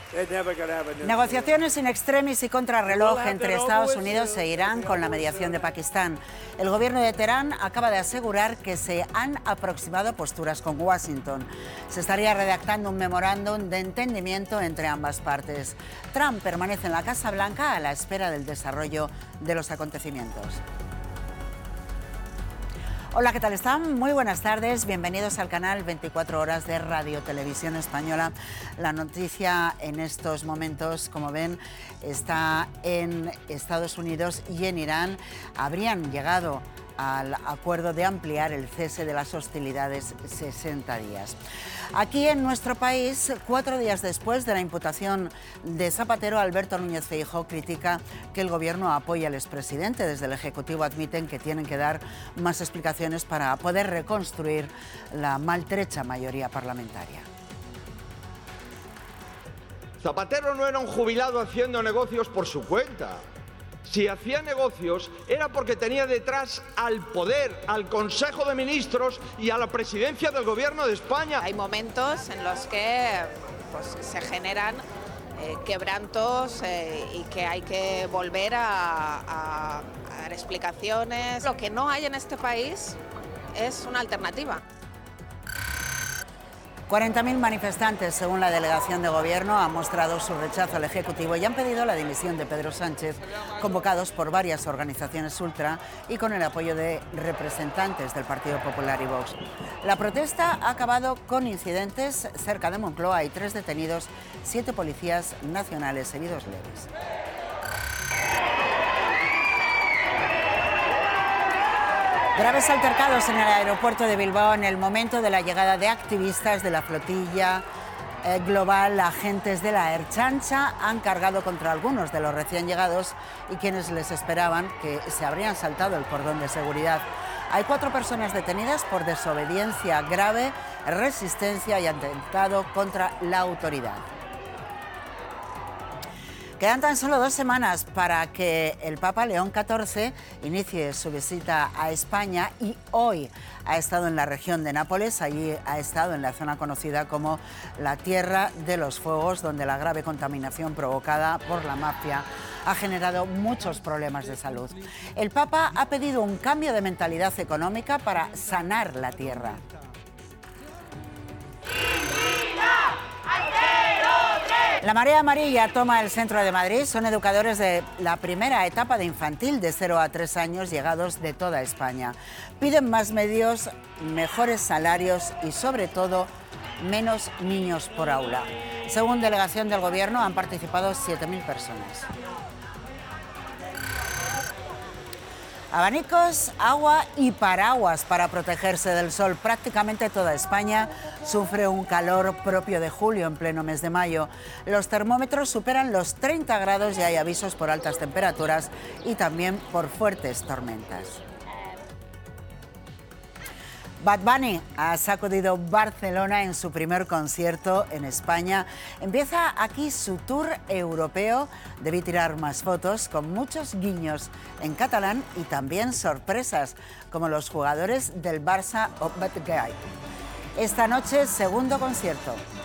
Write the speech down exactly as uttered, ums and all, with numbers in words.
Negociaciones in extremis y contrarreloj entre Estados Unidos e Irán con la mediación de Pakistán. El gobierno de Teherán acaba de asegurar que se han aproximado posturas con Washington. Se estaría redactando un memorándum de entendimiento entre ambas partes. Trump permanece en la Casa Blanca a la espera del desarrollo de los acontecimientos. Hola, ¿qué tal están? Muy buenas tardes, bienvenidos al canal veinticuatro horas de Radio Televisión Española. La noticia en estos momentos, como ven, está en Estados Unidos y en Irán. Habrían llegado al acuerdo de ampliar el cese de las hostilidades sesenta días. Aquí en nuestro país, cuatro días después de la imputación de Zapatero, Alberto Núñez Feijóo critica que el gobierno apoya al expresidente. Desde el Ejecutivo admiten que tienen que dar más explicaciones para poder reconstruir la maltrecha mayoría parlamentaria. Zapatero no era un jubilado haciendo negocios por su cuenta. Si hacía negocios era porque tenía detrás al poder, al Consejo de Ministros y a la presidencia del Gobierno de España. Hay momentos en los que pues, se generan eh, quebrantos eh, y que hay que volver a, a, a dar explicaciones. Lo que no hay en este país es una alternativa. cuarenta mil manifestantes, según la delegación de gobierno, han mostrado su rechazo al Ejecutivo y han pedido la dimisión de Pedro Sánchez, convocados por varias organizaciones ultra y con el apoyo de representantes del Partido Popular y Vox. La protesta ha acabado con incidentes cerca de Moncloa. Hay tres detenidos, siete policías nacionales heridos leves. Graves altercados en el aeropuerto de Bilbao en el momento de la llegada de activistas de la flotilla eh, global. Agentes de la Ertzaintza han cargado contra algunos de los recién llegados y quienes les esperaban, que se habrían saltado el cordón de seguridad. Hay cuatro personas detenidas por desobediencia grave, resistencia y atentado contra la autoridad. Quedan tan solo dos semanas para que el Papa León catorce inicie su visita a España y hoy ha estado en la región de Nápoles. Allí ha estado en la zona conocida como la Tierra de los Fuegos, donde la grave contaminación provocada por la mafia ha generado muchos problemas de salud. El Papa ha pedido un cambio de mentalidad económica para sanar la tierra. La Marea Amarilla toma el centro de Madrid. Son educadores de la primera etapa de infantil de cero a tres años llegados de toda España. Piden más medios, mejores salarios y, sobre todo, menos niños por aula. Según delegación del Gobierno, han participado siete mil personas. Abanicos, agua y paraguas para protegerse del sol. Prácticamente toda España sufre un calor propio de julio en pleno mes de mayo. Los termómetros superan los treinta grados y hay avisos por altas temperaturas y también por fuertes tormentas. Bad Bunny ha sacudido Barcelona en su primer concierto en España. Empieza aquí su tour europeo. Debí tirar más fotos con muchos guiños en catalán y también sorpresas, como los jugadores del Barça o Bad Guy. Esta noche, segundo concierto.